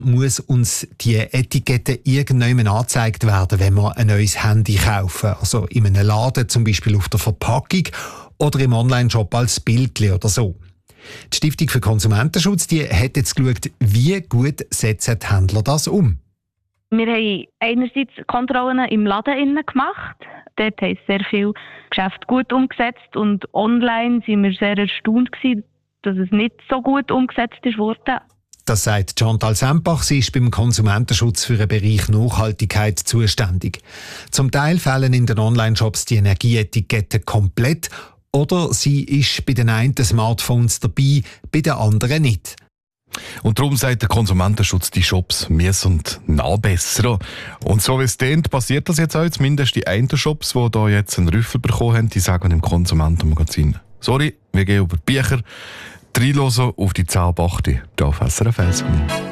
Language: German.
muss uns die Etikette irgendjemand angezeigt werden, wenn wir ein neues Handy kaufen. Also in einem Laden, zum Beispiel auf der Verpackung oder im Onlineshop als Bildchen oder so. Die Stiftung für Konsumentenschutz die hat jetzt geschaut, wie gut setzen die Händler das um. Wir haben einerseits Kontrollen im Laden gemacht. Dort haben sehr viele Geschäfte gut umgesetzt und online waren wir sehr erstaunt, dass es nicht so gut umgesetzt wurde. Das sagt Chantal Sempach. Sie ist beim Konsumentenschutz für den Bereich Nachhaltigkeit zuständig. Zum Teil fehlen in den Online-Shops die Energieetiketten komplett oder sie ist bei den einen Smartphones dabei, bei den anderen nicht. Und darum sagt der Konsumentenschutz, die Shops müssen nachbessern. Und so wie es klingt, passiert das jetzt auch. Zumindest die einen Shops, die da jetzt einen Rüffel bekommen haben, die sagen im Konsumentenmagazin: Sorry, wir gehen über die Bücher. Reinhören auf die 10 hier auf SRF 1.